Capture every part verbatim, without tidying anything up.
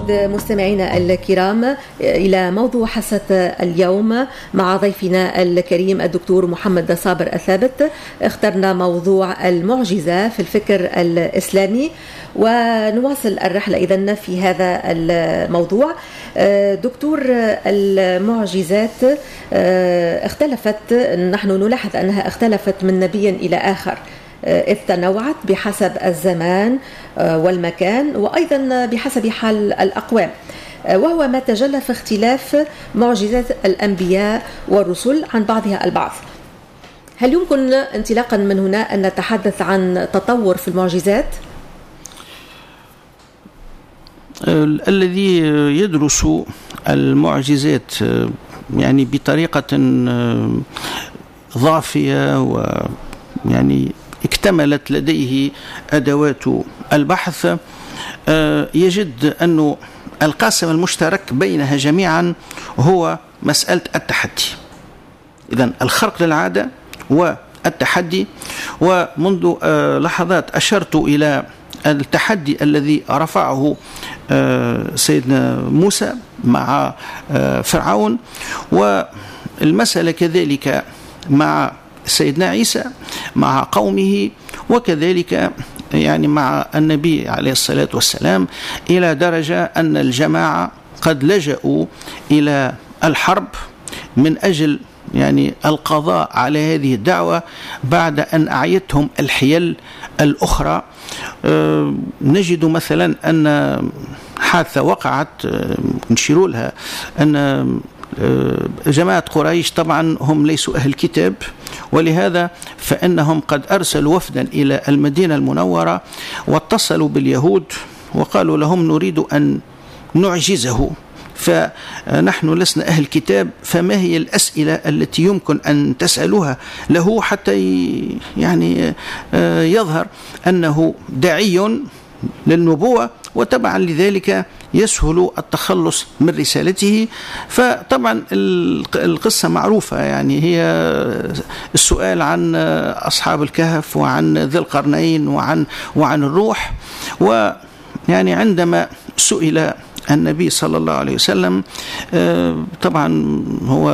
نعود مستمعينا الكرام إلى موضوع حصة اليوم مع ضيفنا الكريم الدكتور محمد صابر الثابت. اخترنا موضوع المعجزة في الفكر الإسلامي ونواصل الرحلة إذن في هذا الموضوع. دكتور، المعجزات اختلفت، نحن نلاحظ أنها اختلفت من نبي إلى آخر، إذ تنوعت بحسب الزمان والمكان وأيضا بحسب حال الأقوام، وهو ما تجلى في اختلاف معجزات الأنبياء والرسل عن بعضها البعض. هل يمكن انطلاقا من هنا أن نتحدث عن تطور في المعجزات؟ الذي يدرس المعجزات يعني بطريقة ضافية ويعني اكتملت لديه أدوات البحث يجد أن القاسم المشترك بينها جميعا هو مسألة التحدي. إذن الخرق للعادة والتحدي، ومنذ لحظات أشرت إلى التحدي الذي رفعه سيدنا موسى مع فرعون، والمسألة كذلك مع سيدنا عيسى مع قومه، وكذلك يعني مع النبي عليه الصلاة والسلام، إلى درجة أن الجماعة قد لجأوا إلى الحرب من أجل يعني القضاء على هذه الدعوة بعد أن أعيتهم الحيل الأخرى. أه نجد مثلا أن حادثة وقعت نشيروا لها أن جماعة قريش طبعا هم ليسوا أهل كتاب، ولهذا فإنهم قد أرسلوا وفدا إلى المدينة المنورة واتصلوا باليهود وقالوا لهم نريد أن نعجزه، فنحن لسنا أهل كتاب، فما هي الأسئلة التي يمكن أن تسألها له حتى يعني يظهر أنه داعي للنبوة، وطبعا لذلك يسهل التخلص من رسالته. فطبعا القصة معروفة، يعني هي السؤال عن أصحاب الكهف وعن ذي القرنين وعن وعن الروح. ويعني عندما سئل النبي صلى الله عليه وسلم، طبعا هو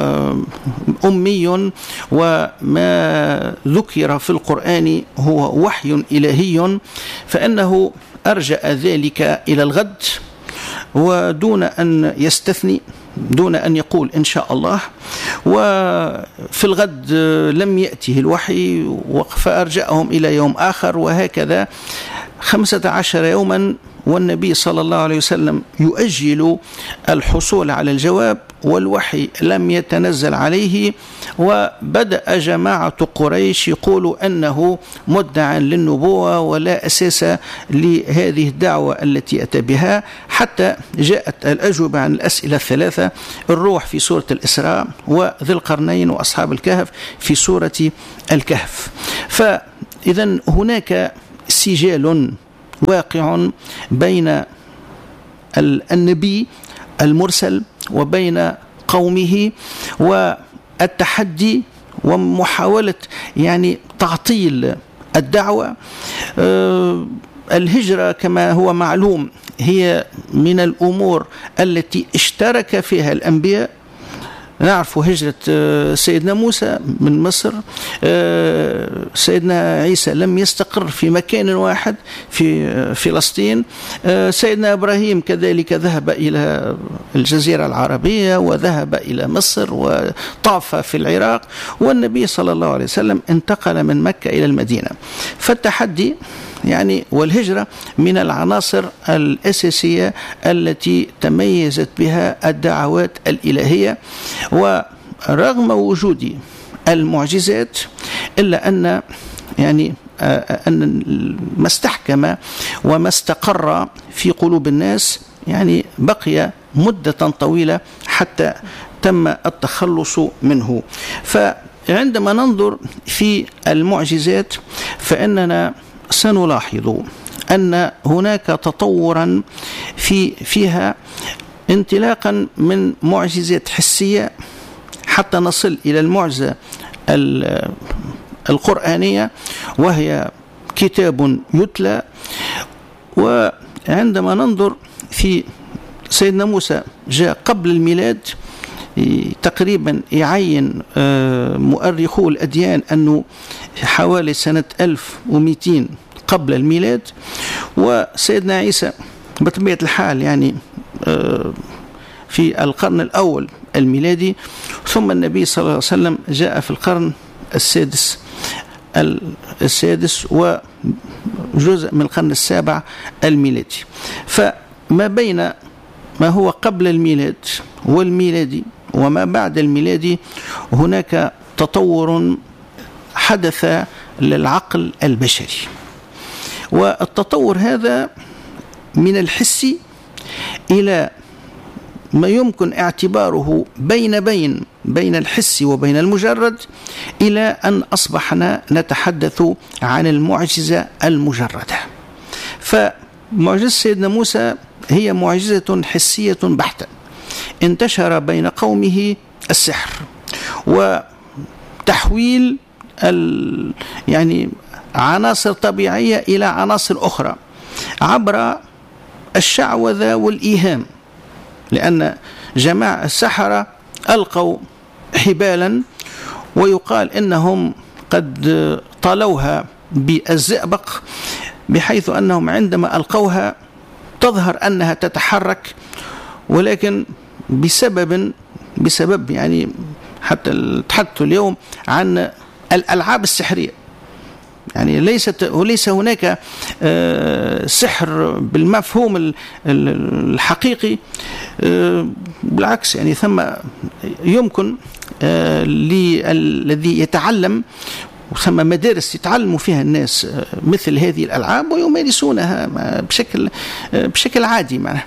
أمي وما ذكر في القرآن هو وحي إلهي، فإنه أرجأ ذلك إلى الغد ودون أن يستثني، دون أن يقول إن شاء الله. وفي الغد لم يأته الوحي فأرجأهم إلى يوم آخر، وهكذا خمسة عشر يوما والنبي صلى الله عليه وسلم يؤجل الحصول على الجواب والوحي لم يتنزل عليه. وبدأ جماعة قريش يقولوا أنه مدعى للنبوة ولا أساس لهذه الدعوة التي أتى بها، حتى جاءت الأجوبة عن الأسئلة الثلاثة: الروح في سورة الإسراء، وذي القرنين وأصحاب الكهف في سورة الكهف. فإذن هناك سجال واقع بين النبي المرسل وبين قومه، والتحدي ومحاولة يعني تعطيل الدعوة. الهجرة كما هو معلوم هي من الأمور التي اشترك فيها الأنبياء. نعرف هجرة سيدنا موسى من مصر، سيدنا عيسى لم يستقر في مكان واحد في فلسطين، سيدنا إبراهيم كذلك ذهب إلى الجزيرة العربية وذهب إلى مصر وطاف في العراق، والنبي صلى الله عليه وسلم انتقل من مكة إلى المدينة. فالتحدي يعني والهجرة من العناصر الأساسية التي تميزت بها الدعوات الإلهية. ورغم وجود المعجزات إلا أن يعني أن ما استحكم وما استقر في قلوب الناس يعني بقي مدة طويلة حتى تم التخلص منه. فعندما ننظر في المعجزات فإننا سنلاحظ أن هناك تطورا في فيها انطلاقا من معجزات حسية حتى نصل إلى المعجزة القرآنية وهي كتاب يتلى. وعندما ننظر في سيدنا موسى جاء قبل الميلاد تقريبا يعين مؤرخو الأديان أنه حوالي سنة ألف ومئتين قبل الميلاد، وسيدنا عيسى بطبيعة الحال يعني في القرن الأول الميلادي، ثم النبي صلى الله عليه وسلم جاء في القرن السادس السادس وجزء من القرن السابع الميلادي. فما بين ما هو قبل الميلاد والميلادي وما بعد الميلادي هناك تطور حدث للعقل البشري، والتطور هذا من الحسي إلى ما يمكن اعتباره بين بين بين الحس وبين المجرد، إلى أن أصبحنا نتحدث عن المعجزة المجردة. فمعجزة سيدنا موسى هي معجزة حسية بحتة، انتشر بين قومه السحر وتحويل يعني عناصر طبيعية إلى عناصر أخرى عبر الشعوذة والإيهام، لأن جماعة السحرة ألقوا حبالا ويقال إنهم قد طلوها بالزئبق، بحيث أنهم عندما ألقوها تظهر أنها تتحرك، ولكن بسبب بسبب يعني حتى تحدث اليوم عن الألعاب السحرية، يعني ليست وليس هناك سحر بالمفهوم الحقيقي، بالعكس يعني ثم يمكن للذي يتعلم وثم مدارس يتعلموا فيها الناس مثل هذه الألعاب ويمارسونها بشكل بشكل عادي معنا.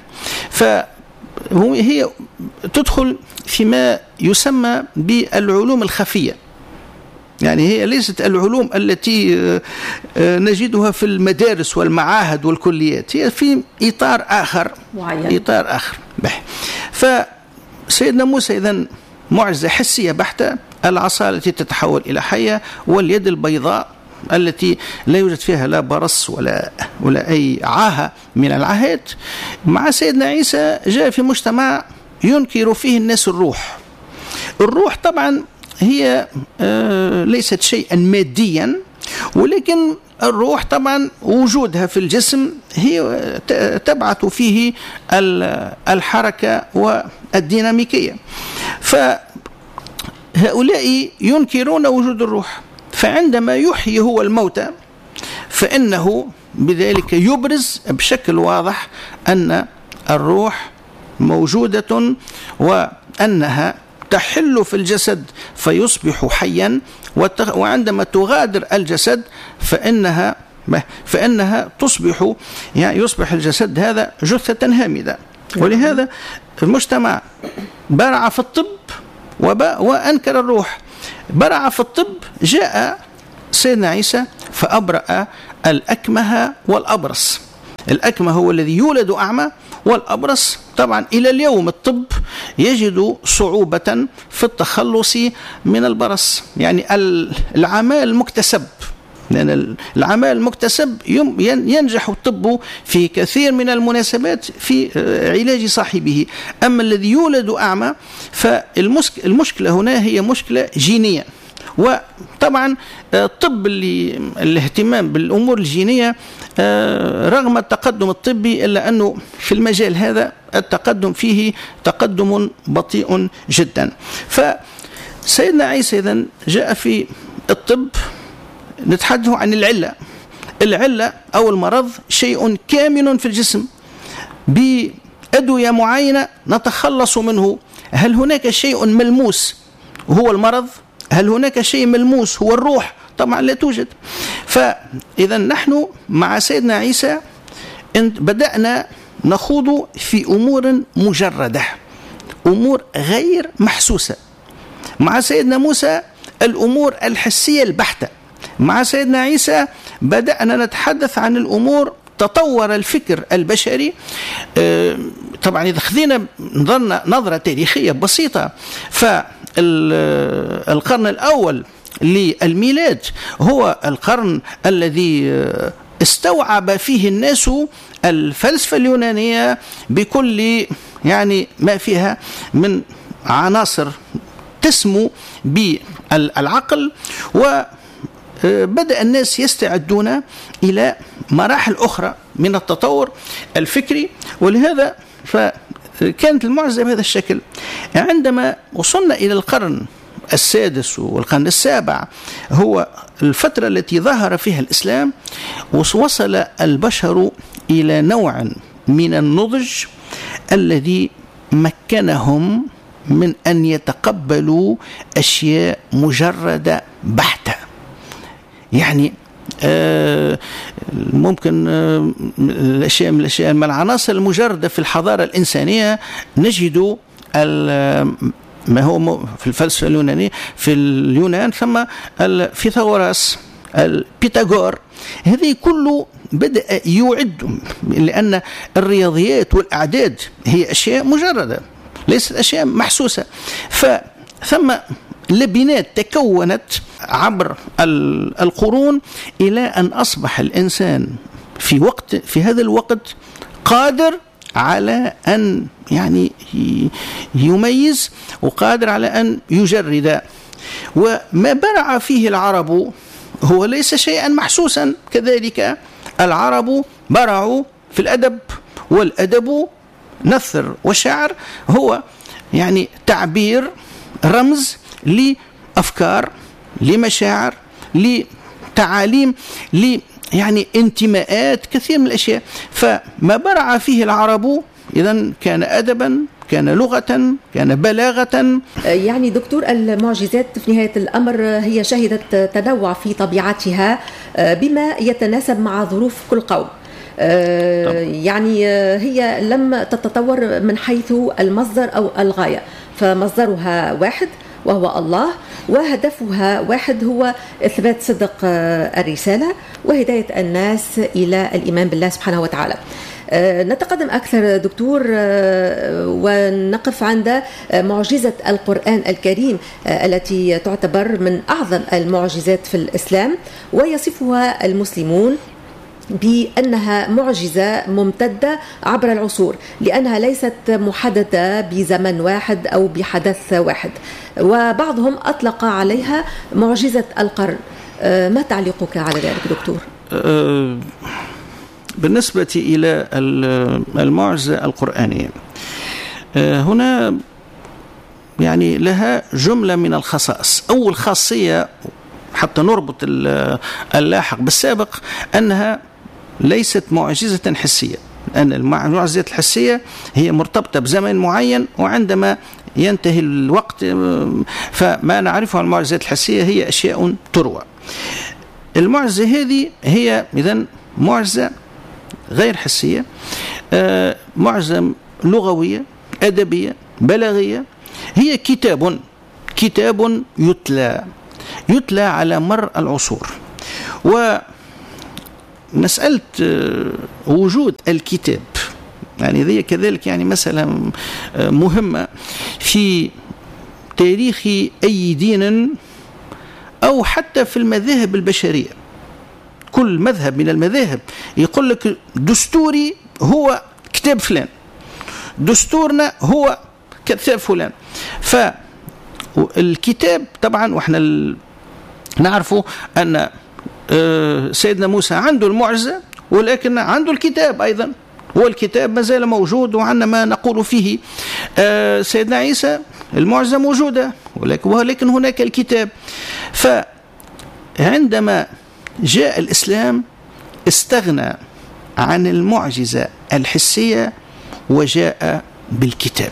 فهي تدخل فيما يسمى بالعلوم الخفية، يعني هي ليست العلوم التي نجدها في المدارس والمعاهد والكليات، هي في إطار آخر معين. إطار آخر. فسيدنا موسى إذن معجزة حسية بحتة، العصا التي تتحول إلى حية، واليد البيضاء التي لا يوجد فيها لا برص ولا ولا أي عاهة من العاهات. مع سيدنا عيسى جاء في مجتمع ينكر فيه الناس الروح. الروح طبعا هي ليست شيئا ماديا، ولكن الروح طبعا وجودها في الجسم هي تبعث فيه الحركة والديناميكية. فهؤلاء ينكرون وجود الروح، فعندما يحيي هو الموتى فإنه بذلك يبرز بشكل واضح أن الروح موجودة وأنها تحل في الجسد فيصبح حيا، وعندما تغادر الجسد فإنها فإنها تصبح يعني يصبح الجسد هذا جثة هامدة. ولهذا المجتمع برع في الطب وأنكر الروح. برع في الطب، جاء سيدنا عيسى فأبرأ الأكمه والأبرص. الأكمه هو الذي يولد أعمى، والأبرص طبعا إلى اليوم الطب يجد صعوبة في التخلص من البرص، يعني العمى المكتسب، لأن العمى المكتسب ينجح الطب في كثير من المناسبات في علاج صاحبه. أما الذي يولد أعمى فالمشكلة هنا هي مشكلة جينية. وطبعا الطب اللي الاهتمام بالأمور الجينية رغم التقدم الطبي، إلا أنه في المجال هذا التقدم فيه تقدم بطيء جدا. فسيدنا عيسى إذن جاء في الطب نتحدث عن العلة. العلة أو المرض شيء كامن في الجسم بأدوية معينة نتخلص منه. هل هناك شيء ملموس هو المرض؟ هل هناك شيء ملموس هو الروح؟ طبعا لا توجد. فإذا نحن مع سيدنا عيسى بدأنا نخوض في أمور مجردة، أمور غير محسوسة. مع سيدنا موسى الأمور الحسية البحتة. مع سيدنا عيسى بدأنا نتحدث عن الأمور تطور الفكر البشري. طبعا إذا خذينا نظرة تاريخية بسيطة، فالقرن الأول للميلاد هو القرن الذي استوعب فيه الناس الفلسفة اليونانية بكل يعني ما فيها من عناصر تسمو بالعقل، وبدأ الناس يستعدون إلى مراحل أخرى من التطور الفكري. ولهذا فكانت المعجزة بهذا الشكل. عندما وصلنا إلى القرن السادس والقرن السابع، هو الفترة التي ظهر فيها الإسلام، وصل البشر إلى نوع من النضج الذي مكنهم من أن يتقبلوا أشياء مجردة بحتة. يعني آه ممكن آه الأشياء من الأشياء من العناصر المجردة في الحضارة الإنسانية نجد ما هو في الفلسفة اليونانية، في اليونان ثم الفيثاغورس، البيتاغور، هذه كله بدأ يعد، لأن الرياضيات والأعداد هي أشياء مجردة ليست أشياء محسوسة. فثم لبنات تكونت عبر القرون إلى أن أصبح الإنسان في وقت في هذا الوقت قادر على أن يعني يميز، وقادر على أن يجرد. وما برع فيه العرب هو ليس شيئا محسوسا. كذلك العرب برعوا في الأدب، والأدب نثر وشعر هو يعني تعبير، رمز لأفكار، لمشاعر، لتعاليم، ل يعني انتماءات، كثير من الأشياء. فما برع فيه العرب إذن كان أدبا، كان لغة، كان بلاغة. يعني دكتور، المعجزات في نهاية الأمر هي شهدت تنوع في طبيعتها بما يتناسب مع ظروف كل قوم. يعني هي لم تتطور من حيث المصدر أو الغاية، فمصدرها واحد وهو الله، وهدفها واحد هو إثبات صدق الرسالة وهداية الناس إلى الإيمان بالله سبحانه وتعالى. نتقدم أكثر دكتور ونقف عند معجزة القرآن الكريم التي تعتبر من أعظم المعجزات في الإسلام، ويصفها المسلمون بأنها معجزة ممتدة عبر العصور، لأنها ليست محددة بزمن واحد أو بحدث واحد، وبعضهم أطلق عليها معجزة القرن. ما تعليقك على ذلك دكتور؟ بالنسبة إلى المعجزة القرآنية، هنا يعني لها جملة من الخصائص. أول خاصية حتى نربط اللاحق بالسابق، أنها ليست معجزة حسية، أن المعجزة الحسية هي مرتبطة بزمن معين، وعندما ينتهي الوقت فما نعرفه عن المعجزات الحسية هي أشياء تروى. المعجزة هذه هي إذن معجزة غير حسية، معجزة لغوية أدبية بلاغية، هي كتاب كتاب يتلى يتلى على مر العصور. ومسألة وجود الكتاب يعني ذي كذلك يعني مسألة مهمة في تاريخ أي دين أو حتى في المذاهب البشرية. كل مذهب من المذاهب يقول لك دستوري هو كتاب فلان، دستورنا هو كتاب فلان. فالكتاب طبعا وإحنا نعرفوا أن سيدنا موسى عنده المعجزة، ولكن عنده الكتاب أيضا، والكتاب ما زال موجود وعندنا ما نقول فيه. سيدنا عيسى المعجزة موجودة، ولكن هناك الكتاب. فعندما جاء الإسلام استغنى عن المعجزة الحسية وجاء بالكتاب.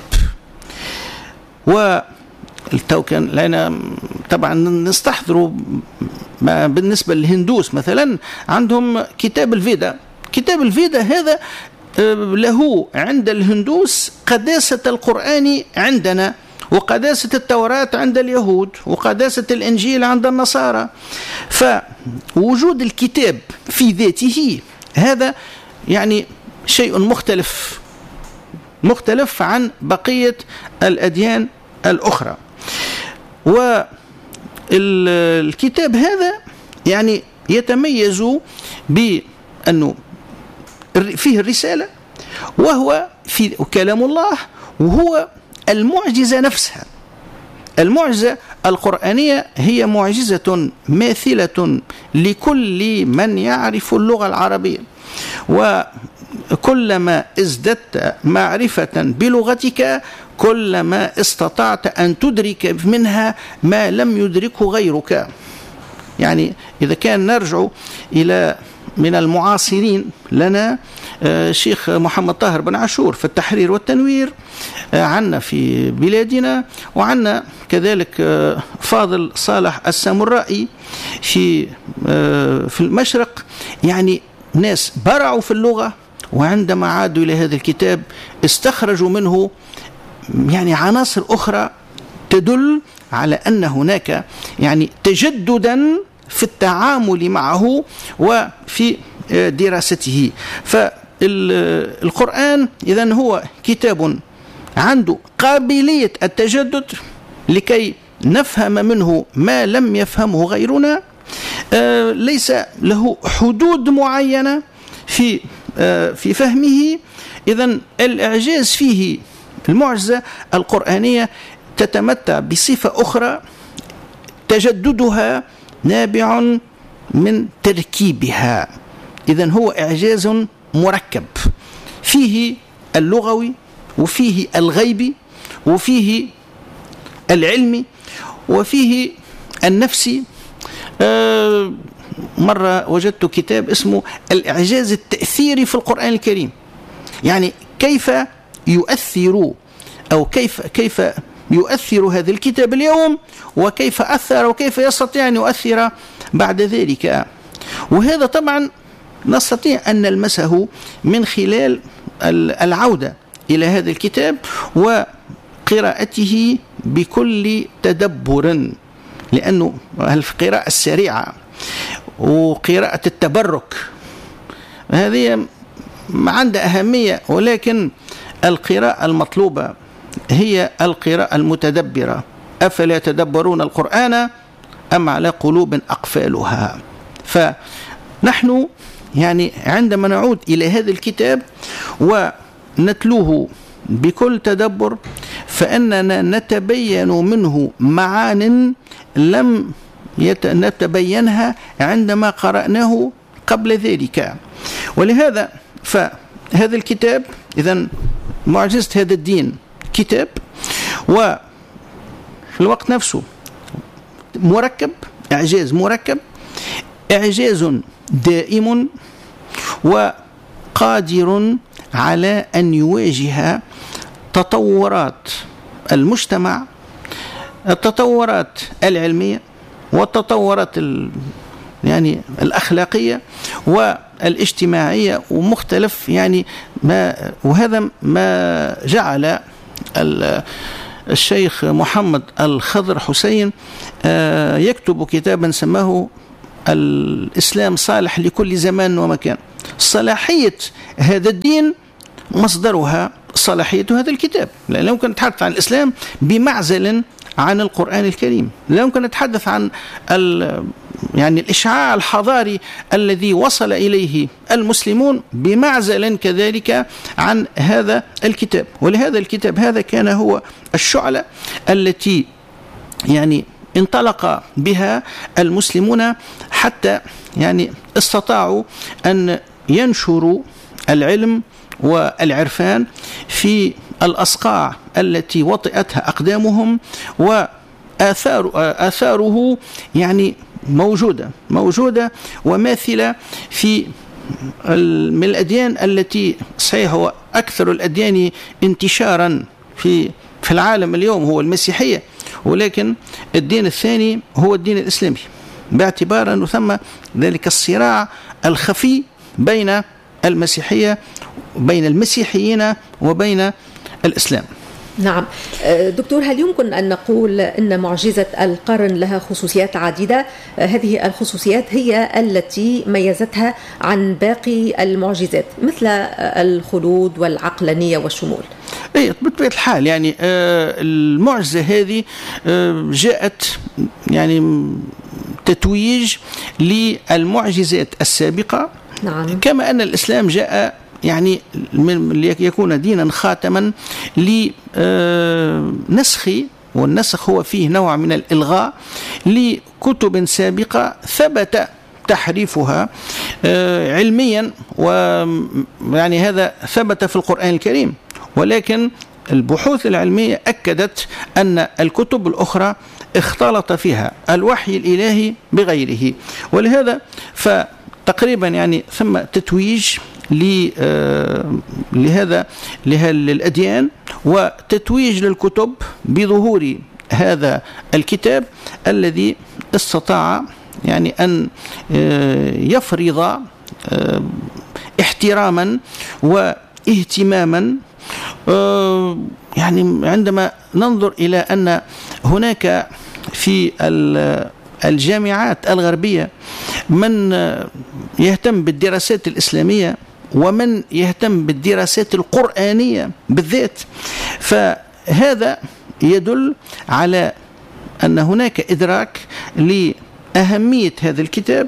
والتوكن لنا طبعا نستحضروا بالنسبة للهندوس مثلا عندهم كتاب الفيدا. كتاب الفيدا هذا له عند الهندوس قداسة القرآن عندنا، وقداسة التوراة عند اليهود، وقداسة الإنجيل عند النصارى. فوجود الكتاب في ذاته هذا يعني شيء مختلف مختلف عن بقية الأديان الأخرى. والكتاب هذا يعني يتميز بأنه فيه الرسالة، وهو في كلام الله، وهو المعجزة نفسها. المعجزة القرآنية هي معجزة ماثلة لكل من يعرف اللغة العربية، وكلما ازددت معرفة بلغتك كلما استطعت أن تدرك منها ما لم يدركه غيرك. يعني إذا كان نرجع إلى من المعاصرين لنا شيخ محمد طاهر بن عاشور في التحرير والتنوير عنا في بلادنا، وعنا كذلك فاضل صالح السامرائي في في المشرق، يعني ناس برعوا في اللغة، وعندما عادوا إلى هذا الكتاب استخرجوا منه يعني عناصر أخرى تدل على أن هناك يعني تجددا في التعامل معه وفي دراسته. فالقرآن إذن هو كتاب عنده قابلية التجدد لكي نفهم منه ما لم يفهمه غيرنا، ليس له حدود معينة في في فهمه. إذن الإعجاز فيه، المعجزة القرآنية تتمتع بصفة أخرى تجددها نابع من تركيبها. إذن هو إعجاز مركب فيه اللغوي وفيه الغيبي وفيه العلمي وفيه النفسي. آه مرة وجدت كتاب اسمه الإعجاز التأثيري في القرآن الكريم، يعني كيف يؤثر أو كيف كيف يؤثر هذا الكتاب اليوم، وكيف أثر وكيف يستطيع أن يؤثر بعد ذلك. وهذا طبعا نستطيع أن نلمسه من خلال العودة إلى هذا الكتاب وقراءته بكل تدبر، لأنه القراءة السريعة وقراءة التبرك هذه عندها أهمية، ولكن القراءة المطلوبة هي القراءة المتدبرة. أفلا يتدبرون القرآن أم على قلوب أقفالها؟ فنحن يعني عندما نعود إلى هذا الكتاب ونتلوه بكل تدبر فإننا نتبين منه معان لم نتبينها عندما قرأناه قبل ذلك. ولهذا فهذا الكتاب إذن معجزة هذا الدين كتاب، وفي الوقت نفسه مركب، إعجاز مركب، إعجاز دائم وقادر على أن يواجه تطورات المجتمع، التطورات العلمية والتطورات يعني الأخلاقية والاجتماعية ومختلف يعني ما. وهذا ما جعل الشيخ محمد الخضر حسين يكتب كتابا سماه الإسلام صالح لكل زمان ومكان. صلاحية هذا الدين مصدرها صلاحية هذا الكتاب، لا يمكن نتحدث عن الإسلام بمعزل عن القرآن الكريم، لا يمكن نتحدث عن يعني الإشعاع الحضاري الذي وصل إليه المسلمون بمعزل كذلك عن هذا الكتاب. ولهذا الكتاب هذا كان هو الشعلة التي يعني انطلق بها المسلمون حتى يعني استطاعوا أن ينشروا العلم والعرفان في الأصقاع التي وطئتها أقدامهم، وآثار آثاره يعني موجودة موجودة وماثلة في من الأديان التي صحيح هو أكثر الأديان انتشارا في في العالم اليوم هو المسيحية، ولكن الدين الثاني هو الدين الإسلامي، باعتبار أنه ثم ذلك الصراع الخفي بين المسيحية بين المسيحيين وبين الإسلام. نعم دكتور، هل يمكن أن نقول أن معجزة القرن لها خصوصيات عديدة؟ هذه الخصوصيات هي التي ميزتها عن باقي المعجزات مثل الخلود والعقلانية والشمول. اي بطبيعة الحال يعني المعجزة هذه جاءت يعني تتويج للمعجزات السابقة. نعم. كما أن الإسلام جاء يعني يكون دينا خاتما لنسخ، والنسخ هو فيه نوع من الإلغاء لكتب سابقة ثبت تحريفها علميا، ويعني هذا ثبت في القرآن الكريم، ولكن البحوث العلمية أكدت أن الكتب الأخرى اختلط فيها الوحي الإلهي بغيره. ولهذا فتقريبا يعني ثم تتويج لهذا للأديان، وتتويج للكتب بظهور هذا الكتاب الذي استطاع يعني أن يفرض احتراما واهتماما. يعني عندما ننظر إلى أن هناك في الجامعات الغربية من يهتم بالدراسات الإسلامية ومن يهتم بالدراسات القرآنية بالذات، فهذا يدل على أن هناك إدراك لأهمية هذا الكتاب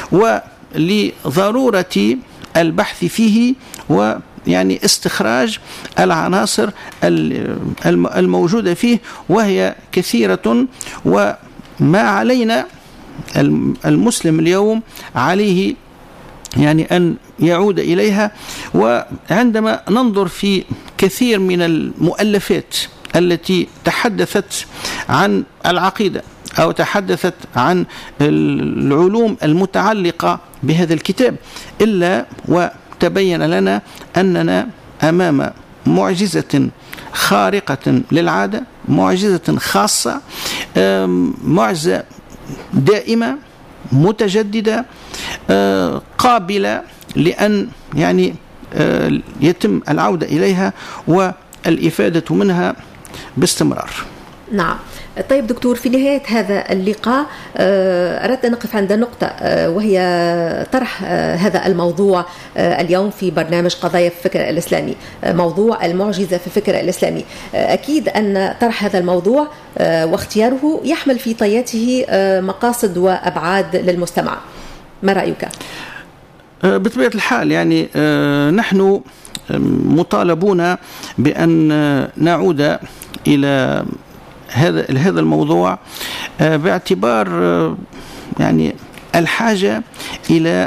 ولضرورة البحث فيه، ويعني استخراج العناصر الموجودة فيه، وهي كثيرة، وما علينا المسلم اليوم عليه يعني أن يعود إليها. وعندما ننظر في كثير من المؤلفات التي تحدثت عن العقيدة أو تحدثت عن العلوم المتعلقة بهذا الكتاب، إلا وتبين لنا أننا أمام معجزة خارقة للعادة، معجزة خاصة، معجزة دائمة متجددة قابلة لأن يعني يتم العودة إليها والإفادة منها باستمرار. نعم. طيب دكتور، في نهاية هذا اللقاء أردت أن نقف عند نقطة، وهي طرح هذا الموضوع اليوم في برنامج قضايا في الفكر الإسلامي، موضوع المعجزة في الفكر الإسلامي. أكيد أن طرح هذا الموضوع واختياره يحمل في طياته مقاصد وأبعاد للمستمع، ما رأيك؟ بطبيعة الحال يعني نحن مطالبون بأن نعود إلى هذا هذا الموضوع باعتبار يعني الحاجة إلى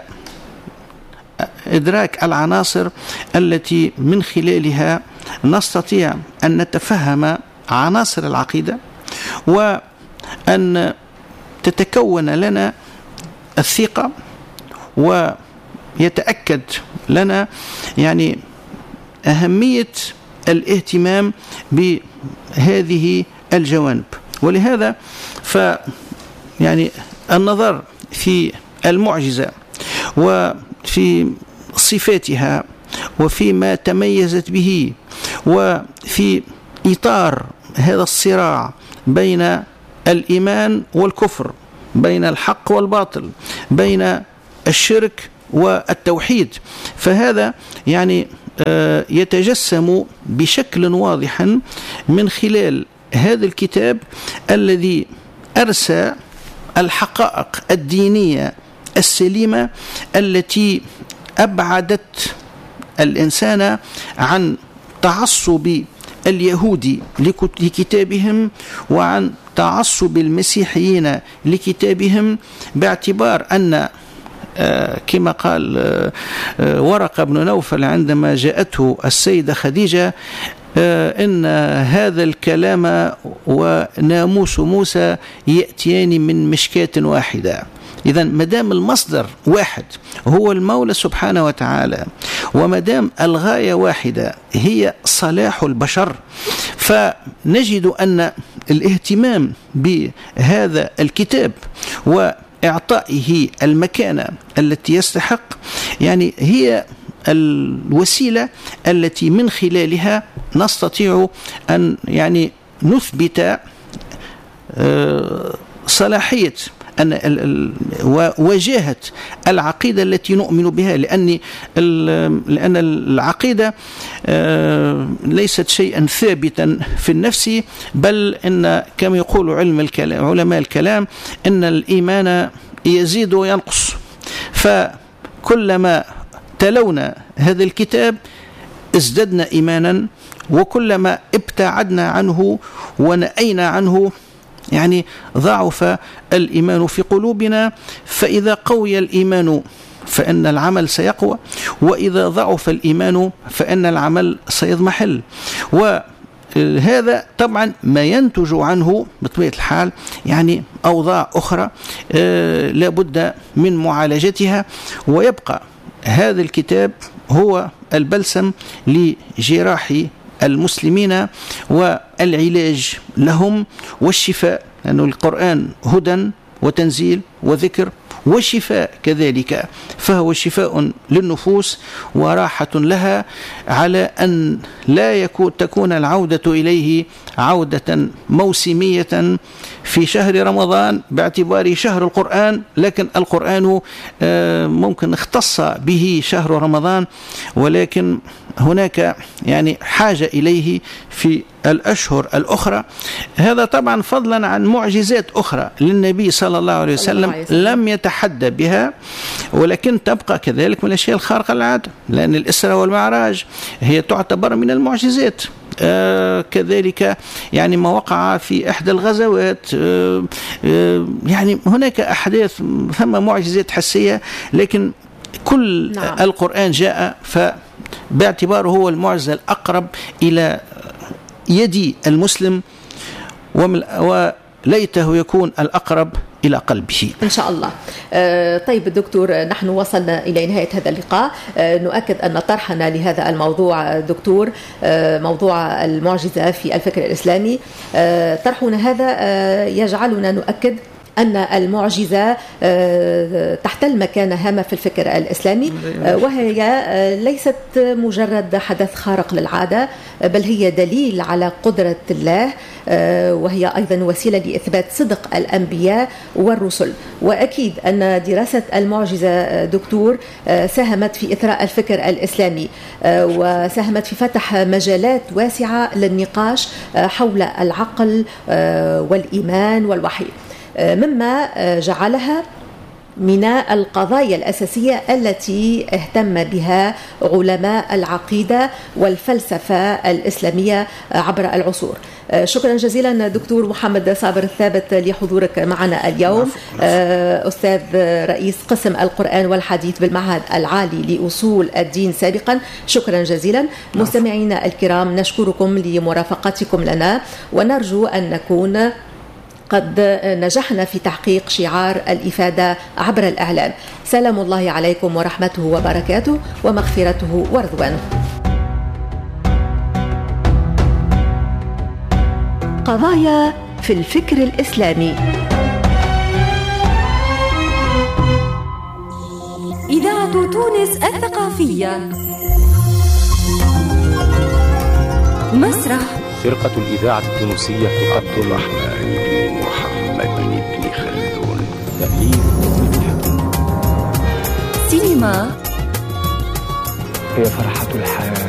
إدراك العناصر التي من خلالها نستطيع أن نتفهم عناصر العقيدة، وأن تتكون لنا الثقة، ويتأكد لنا يعني أهمية الاهتمام بهذه الجوانب. ولهذا ف يعني النظر في المعجزة وفي صفاتها وفيما تميزت به، وفي إطار هذا الصراع بين الإيمان والكفر، بين الحق والباطل، بين الشرك والتوحيد، فهذا يعني يتجسم بشكل واضح من خلال هذا الكتاب الذي أرسى الحقائق الدينية السليمة التي أبعدت الإنسان عن تعصب اليهود لكتابهم وعن تعصب المسيحيين لكتابهم، باعتبار أن كما قال ورقة بن نوفل عندما جاءته السيدة خديجة إن هذا الكلام وناموس موسى يأتيان من مشكاة واحدة. إذن مدام المصدر واحد هو المولى سبحانه وتعالى، ومدام الغاية واحدة هي صلاح البشر، فنجد أن الاهتمام بهذا الكتاب وإعطائه المكانة التي يستحق يعني هي الوسيلة التي من خلالها نستطيع أن يعني نثبت صلاحية أن وجاهة العقيدة التي نؤمن بها، لأن لأن العقيدة ليست شيئا ثابتا في النفس، بل إن كما يقول علم الكلام علماء الكلام إن الإيمان يزيد وينقص، فكلما تلونا هذا الكتاب ازددنا إيمانا، وكلما ابتعدنا عنه ونأينا عنه يعني ضعف الإيمان في قلوبنا. فإذا قوي الإيمان فإن العمل سيقوى، وإذا ضعف الإيمان فإن العمل سيضمحل. وهذا طبعا ما ينتج عنه بطبيعة الحال يعني أوضاع أخرى آه لابد من معالجتها. ويبقى هذا الكتاب هو البلسم لجراح المسلمين والعلاج لهم والشفاء، لأن القرآن هدى وتنزيل وذكر وشفاء كذلك، فهو شفاء للنفوس وراحة لها، على أن لا يكون تكون العودة إليه عودة موسمية في شهر رمضان باعتباره شهر القرآن، لكن القرآن ممكن اختص به شهر رمضان، ولكن هناك يعني حاجة إليه في الأشهر الأخرى. هذا طبعا فضلا عن معجزات أخرى للنبي صلى الله عليه وسلم لم يتحدى بها، ولكن تبقى كذلك من الأشياء الخارقة للعادة، لأن الإسراء والمعراج هي تعتبر من المعجزات. آه كذلك يعني ما وقع في إحدى الغزوات، آه آه يعني هناك أحداث ثم معجزات حسية، لكن كل نعم. القرآن جاء فباعتباره هو المعجزة الأقرب إلى يد المسلم، وليته يكون الأقرب إلى قلبه إن شاء الله. آه طيب دكتور، نحن وصلنا إلى نهاية هذا اللقاء. آه نؤكد أن طرحنا لهذا الموضوع دكتور، آه موضوع المعجزة في الفكر الإسلامي، آه طرحنا هذا آه يجعلنا نؤكد أن المعجزة تحتل مكانة هامة في الفكر الإسلامي، وهي ليست مجرد حدث خارق للعادة، بل هي دليل على قدرة الله، وهي أيضا وسيلة لإثبات صدق الأنبياء والرسل. وأكيد أن دراسة المعجزة دكتور ساهمت في إثراء الفكر الإسلامي، وساهمت في فتح مجالات واسعة للنقاش حول العقل والإيمان والوحي، مما جعلها من القضايا الأساسية التي اهتم بها علماء العقيدة والفلسفة الإسلامية عبر العصور. شكرا جزيلا دكتور محمد صابر الثابت لحضورك معنا اليوم، أستاذ رئيس قسم القرآن والحديث بالمعهد العالي لأصول الدين سابقا. شكرا جزيلا. مستمعينا الكرام، نشكركم لمرافقتكم لنا، ونرجو أن نكون قد نجحنا في تحقيق شعار الإفادة عبر الإعلام. سلام الله عليكم ورحمته وبركاته ومغفرته ورضوانه. قضايا في الفكر الإسلامي. إذاعة تونس الثقافية. مسرح فرقة الإذاعة التونسية عبد الرحمن بن محمد بن خلدون. سينما هي فرحة الحياة.